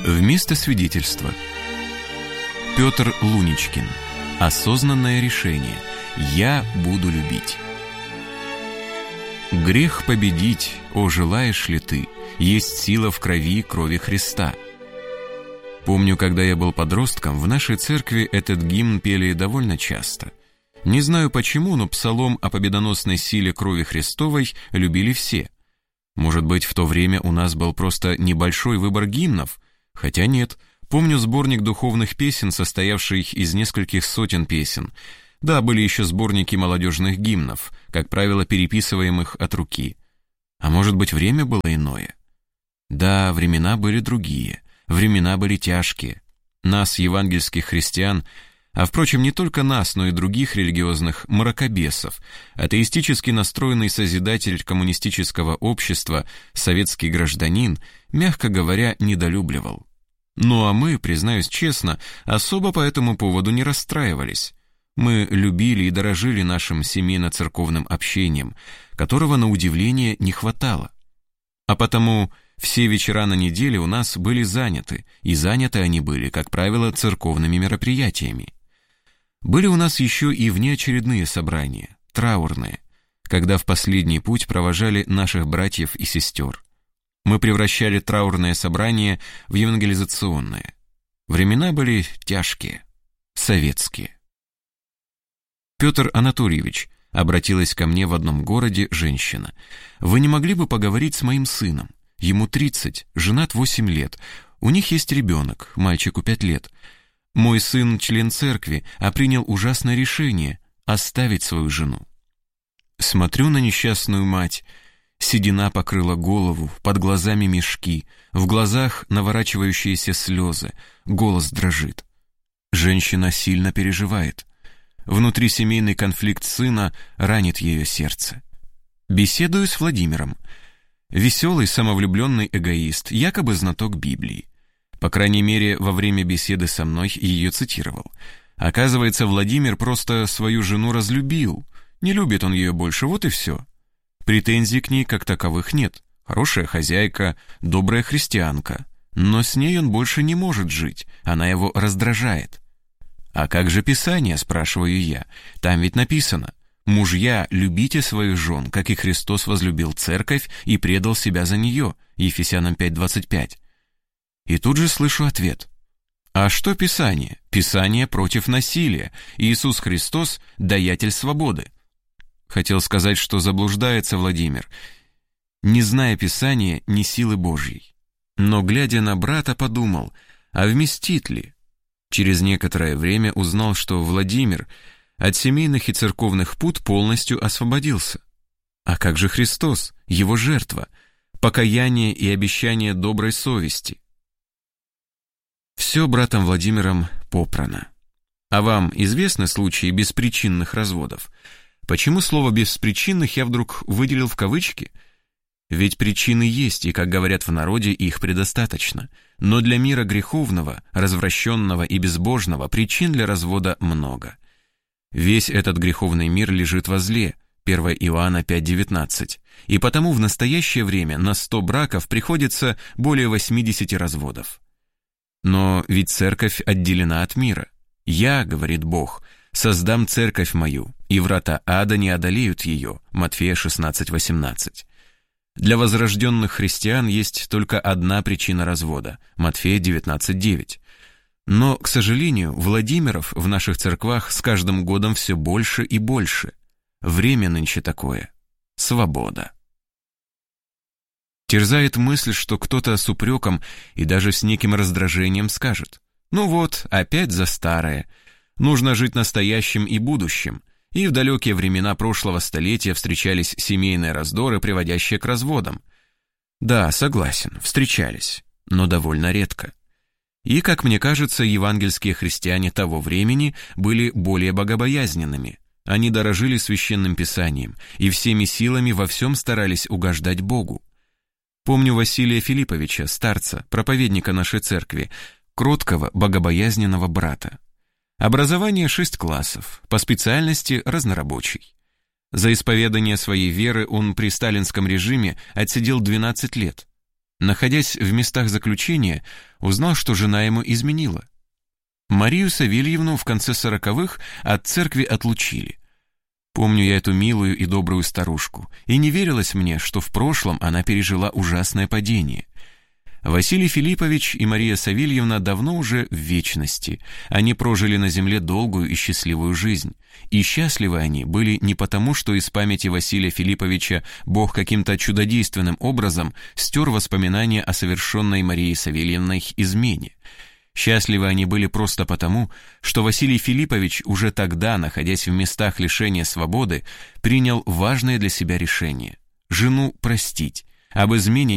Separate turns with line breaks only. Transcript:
Вместо свидетельства. Петр Луничкин. Осознанное решение. Я буду любить. Грех победить, о, желаешь ли ты, есть сила в крови Христа. Помню, когда я был подростком, в нашей церкви этот гимн пели довольно часто. Не знаю почему, но псалом о победоносной силе крови Христовой любили все. Может быть, в то время у нас был просто небольшой выбор гимнов? Хотя нет, помню сборник духовных песен, состоявший из нескольких сотен песен. Да, были еще сборники молодежных гимнов, как правило, переписываемых от руки. А может быть, время было иное? Да, времена были другие, времена были тяжкие. Нас, евангельских христиан, а впрочем, не только нас, но и других религиозных мракобесов, атеистически настроенный созидатель коммунистического общества, советский гражданин, мягко говоря, недолюбливал. Ну а мы, признаюсь честно, особо по этому поводу не расстраивались. Мы любили и дорожили нашим семейно-церковным общением, которого, на удивление, не хватало. А потому все вечера на неделе у нас были заняты, и заняты они были, как правило, церковными мероприятиями. Были у нас еще и внеочередные собрания, траурные, когда в последний путь провожали наших братьев и сестер. Мы превращали траурное собрание в евангелизационное. Времена были тяжкие, советские. «Петр Анатольевич», — обратилась ко мне в одном городе женщина, «вы не могли бы поговорить с моим сыном? Ему 30, женат 8 лет, у них есть ребенок, мальчику 5 лет. Мой сын член церкви, а принял ужасное решение — оставить свою жену». Смотрю на несчастную мать. Седина покрыла голову, под глазами мешки, в глазах наворачивающиеся слезы, голос дрожит. Женщина сильно переживает. Внутрисемейный конфликт сына ранит ее сердце. Беседую с Владимиром. Веселый, самовлюбленный эгоист, якобы знаток Библии. По крайней мере, во время беседы со мной ее цитировал. Оказывается, Владимир просто свою жену разлюбил. Не любит он ее больше, вот и все. Претензий к ней как таковых нет. Хорошая хозяйка, добрая христианка. Но с ней он больше не может жить, она его раздражает. «А как же Писание?» — спрашиваю я. «Там ведь написано: мужья, любите своих жен, как и Христос возлюбил церковь и предал себя за нее». Ефесянам 5:25. И тут же слышу ответ. А что Писание? Писание против насилия. Иисус Христос — даятель свободы. Хотел сказать, что заблуждается Владимир, не зная Писания ни силы Божьей. Но, глядя на брата, подумал, а вместит ли? Через некоторое время узнал, что Владимир от семейных и церковных пут полностью освободился. А как же Христос, его жертва, покаяние и обещание доброй совести? Все братом Владимиром попрано. А вам известны случаи беспричинных разводов? Почему слово «беспричинных» я вдруг выделил в кавычки? Ведь причины есть, и, как говорят в народе, их предостаточно. Но для мира греховного, развращенного и безбожного причин для развода много. Весь этот греховный мир лежит во зле, 1 Иоанна 5:19, и потому в настоящее время на 100 браков приходится более 80 разводов. Но ведь церковь отделена от мира. «Я, — говорит Бог, — создам церковь мою, и врата ада не одолеют ее» Матфея 16:18. Для возрожденных христиан есть только одна причина развода Матфея 19:9. Но, к сожалению, Владимиров в наших церквах с каждым годом все больше и больше. Время нынче такое. Свобода. Терзает мысль, что кто-то с упреком и даже с неким раздражением скажет: «Ну вот, опять за старое. Нужно жить настоящим и будущим». И в далекие времена прошлого столетия встречались семейные раздоры, приводящие к разводам. Да, согласен, встречались, но довольно редко. И, как мне кажется, евангельские христиане того времени были более богобоязненными. Они дорожили священным писанием и всеми силами во всем старались угождать Богу. Помню Василия Филипповича, старца, проповедника нашей церкви, кроткого, богобоязненного брата. Образование 6 классов, по специальности разнорабочий. За исповедание своей веры он при сталинском режиме отсидел 12 лет. Находясь в местах заключения, узнал, что жена ему изменила. Марию Савельевну в конце 40-х от церкви отлучили. Помню я эту милую и добрую старушку, и не верилось мне, что в прошлом она пережила ужасное падение. Василий Филиппович и Мария Савельевна давно уже в вечности. Они прожили на земле долгую и счастливую жизнь. И счастливы они были не потому, что из памяти Василия Филипповича Бог каким-то чудодейственным образом стер воспоминания о совершенной Марией Савельевной измене. Счастливы они были просто потому, что Василий Филиппович уже тогда, находясь в местах лишения свободы, принял важное для себя решение – жену простить, об измене